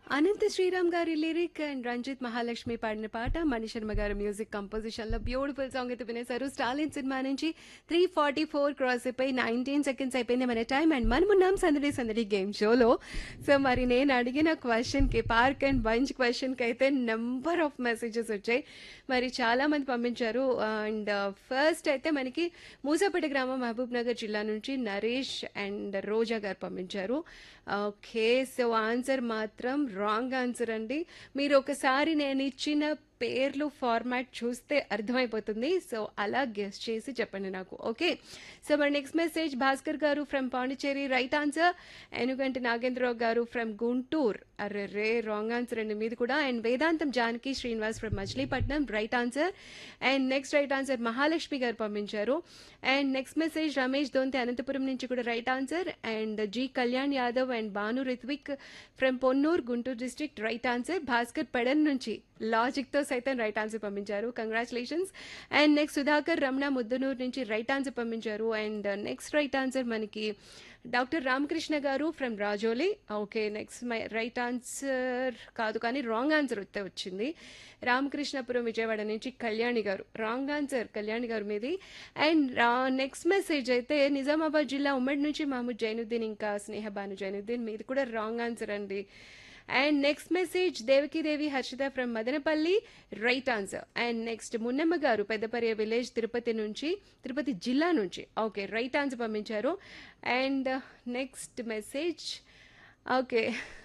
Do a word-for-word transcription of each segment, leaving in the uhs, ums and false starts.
అనంత శ్రీరామ్ గారి lyric and Ranjith Mahalakshmi పాడిన పాట మణిశర్మ గారి మ్యూజిక్ కంపోజిషన్ లో బ్యూటిఫుల్ సాంగ్ అయితే వినేశారు. స్టాలిన్ సినిమా నుంచి త్రీ ఫార్టీ ఫోర్ క్రాస్ అయిపోయి నైన్టీన్ సెకండ్స్ అయిపోయింది మన టైం. అండ్ మనమున్నాం సందడి సందడి గేమ్ షోలో. సో మరి నేను అడిగిన క్వశ్చన్ కి పార్క్ అండ్ బంచ్ క్వశ్చన్ కి అయితే నెంబర్ ఆఫ్ మెసేజెస్ వచ్చాయి. మరి చాలా మంది పంపించారు. అండ్ ఫస్ట్ అయితే మనకి మూసాపేట గ్రామం మహబూబ్ నగర్ జిల్లా నుంచి నరేష్ అండ్ రోజా గారు పంపించారు. ఓకే, సో ఆన్సర్ మాత్రం రాంగ్ ఆన్సర్ అండి. మీరు ఒకసారి నేను ఇచ్చిన పేర్లు ఫార్మాట్ చూస్తే అర్థమైపోతుంది. సో అలా గెస్ట్ చేసి చెప్పండి నాకు. ఓకే, సో మరి నెక్స్ట్ మెసేజ్ భాస్కర్ గారు from Pondicherry right answer. Enuganti Nagendra Rao గారు ఫ్రమ్ గుంటూరు, అరే రే రాంగ్ ఆన్సర్ అండి మీది కూడా. And Vedantam Janaki Srinivas from Machilipatnam right answer. And next right answer Mahalakshmi గారు పంపించారు. అండ్ నెక్స్ట్ మెసేజ్ రమేష్ దొంతి అనంతపురం నుంచి కూడా right answer. And G Kalyan Yadav and Bhanu Ritwik from Ponnuru Guntur district right answer. Bhaskar Pedana నుంచి లాజిక్ తో సైతం రైట్ ఆన్సర్ పంపించారు, congratulations. And next Sudhakar Ramana Muddanur నుంచి రైట్ ఆన్సర్ పంపించారు. అండ్ నెక్స్ట్ రైట్ ఆన్సర్ మనకి డాక్టర్ రామకృష్ణ గారు from Rajoli. Okay, next my right answer కాదు కానీ రాంగ్ ఆన్సర్ వస్తే వచ్చింది. రామకృష్ణపురం విజయవాడ నుంచి కళ్యాణి గారు రాంగ్ ఆన్సర్, కళ్యాణి గారు మీది. అండ్ నెక్స్ట్ మెసేజ్ అయితే నిజామాబాద్ జిల్లా ఉమ్మడి నుంచి మహమూద్ జైనుద్దీన్ ఇంకా స్నేహబాను జైనుద్దీన్, మీది కూడా రాంగ్ ఆన్సర్ అండి. And next message Devaki Devi Harshita from Madanapalle right answer. And next Munnamma గారు పెద్దపర్య విలేజ్ తిరుపతి నుంచి, తిరుపతి జిల్లా నుంచి ఓకే రైట్ ఆన్సర్ పంపించారు. And next message okay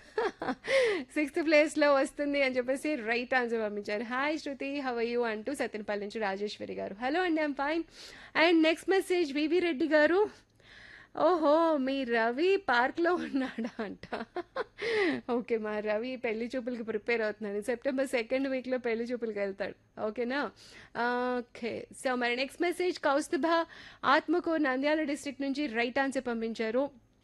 sixth ప్లేస్లో వస్తుంది అని చెప్పేసి రైట్ ఆన్సర్ పంపించారు. హాయ్ శృతి హవ్ యూ అంటూ సత్యనపల్లి నుంచి రాజేశ్వరి గారు హలో అండి I'm fine. And next message వివి రెడ్డి గారు, ఓహో మీ రవి పార్క్లో ఉన్నాడా అంట. ఓకే, మా రవి పెళ్లి చూపులకి ప్రిపేర్ అవుతున్నాడు, సెప్టెంబర్ సెకండ్ వీక్లో పెళ్లి చూపులకి వెళ్తాడు. ఓకేనా, ఓకే. సో మరి next message Kaustubha Atmakur Nandyal district నుంచి రైట్ ఆన్సర్ పంపించారు.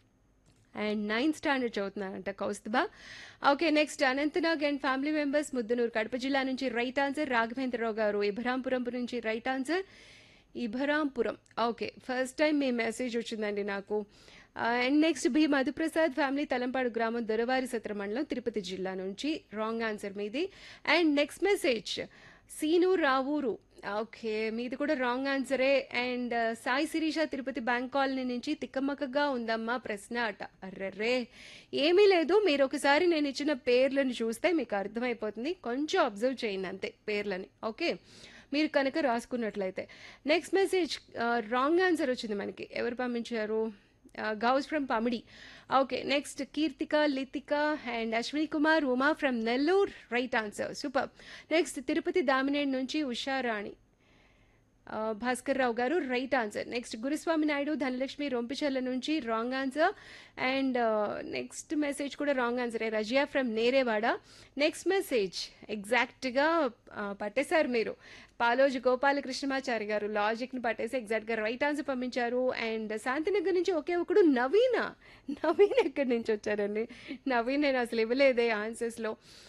And ninth standard చదువుతున్నారంట Kaustubha. Okay, next Anantnag and family members Muddanur Kadapa జిల్లా నుంచి రైట్ ఆన్సర్. రాఘవేంద్రరావు గారు ఇబ్రహాంపురం నుంచి right answer. Ibrahimpuram okay, first time మీ మెసేజ్ వచ్చిందండి నాకు. And next B Madhu Prasad family Talampadu గ్రామం దొరవారి సత్ర మండలం తిరుపతి జిల్లా నుంచి రాంగ్ ఆన్సర్ మీది. And next message scene Ravuru okay, మీది కూడా wrong ఆన్సరే. And Sai Sirisha Tirupati bank colony నుంచి తిక్కమక్కగా ఉందమ్మా ప్రశ్న అట. అర్రర్రే ఏమీ లేదు, మీరు ఒకసారి నేను ఇచ్చిన పేర్లను చూస్తే మీకు అర్థమైపోతుంది, కొంచెం అబ్జర్వ్ చేయండి అంతే పేర్లని. ఓకే, మీరు కనుక రాసుకున్నట్లయితే. నెక్స్ట్ మెసేజ్ రాంగ్ ఆన్సర్ వచ్చింది మనకి, ఎవరు పంపించారు? Ghouse from Pamidi. Okay, next Keerthika Lithika and Ashwini Kumar Uma from Nellore right answer, super. Next Tirupati దామినేడ్ నుంచి ఉషారాణి భాస్కర్ రావు గారు రైట్ ఆన్సర్. నెక్స్ట్ గురుస్వామి నాయుడు ధనలక్ష్మి రొంపిచర్ల నుంచి wrong answer. And next message కూడా wrong ఆన్సరే, Razia from Nerevada. Next message ఎగ్జాక్ట్గా పట్టేశారు మీరు, పాలోజు గోపాలకృష్ణమాచారి గారు లాజిక్ని పట్టేసి ఎగ్జాక్ట్గా రైట్ ఆన్సర్ పంపించారు. అండ్ శాంతినగర్ నుంచి ఒకే ఒకడు నవీన, నవీన్ ఎక్కడి నుంచి వచ్చారండి? నవీన్ నేను అసలు ఇవ్వలేదే ఆన్సర్స్లో.